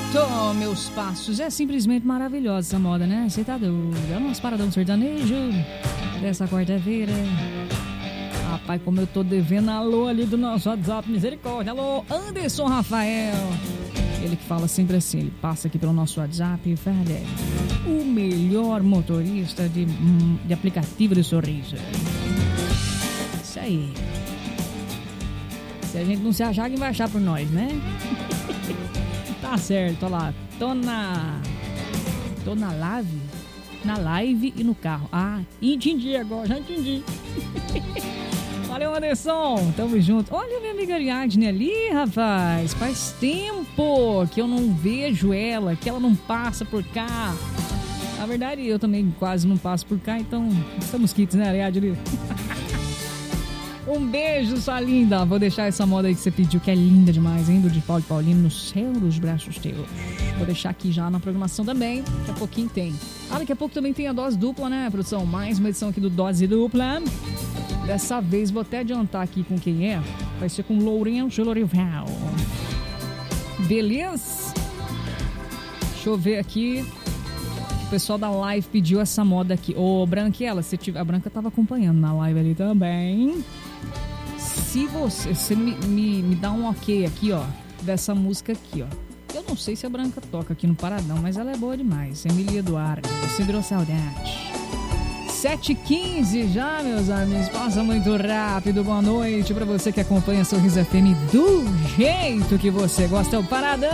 Tô, meus passos. É simplesmente maravilhosa essa moda, né? Você tá doido? É o nosso paradão sertanejo dessa quarta-feira. Rapaz, como eu tô devendo alô ali do nosso WhatsApp, misericórdia. Alô, Anderson Rafael. Ele que fala sempre assim, ele passa aqui pelo nosso WhatsApp e fala, o melhor motorista de aplicativo de sorriso. Isso aí. Se a gente não se achar, quem vai achar por nós, né? Tá certo, olha lá. Tô na live e no carro. Ah, entendi agora, já entendi. Valeu, Anderson, tamo junto. Olha minha amiga Ariadne ali, rapaz. Faz tempo que eu não vejo ela, que ela não passa por cá. Na verdade, eu também quase não passo por cá, então estamos quites, né, Ariadne? Um beijo, sua linda. Vou deixar essa moda aí que você pediu, que é linda demais, hein? Do de Paulo e Paulino, no céu dos braços teus. Vou deixar aqui já na programação também. Daqui a pouquinho tem. Daqui a pouco também tem a dose dupla, né, produção? Mais uma edição aqui do Dose Dupla. Dessa vez, vou até adiantar aqui com quem é. Vai ser com Lourenço Lorival. Beleza? Deixa eu ver aqui. O pessoal da live pediu essa moda aqui. Ô, Branquela, a Branca tava acompanhando na live ali também. Se você me dá um ok aqui, ó, dessa música aqui, ó. Eu não sei se a Branca toca aqui no Paradão, mas ela é boa demais. Emília Eduardo, você virou saudade. 7h15 já, meus amigos. Passa muito rápido. Boa noite pra você que acompanha a Sorriso FM do jeito que você gosta. É o Paradão.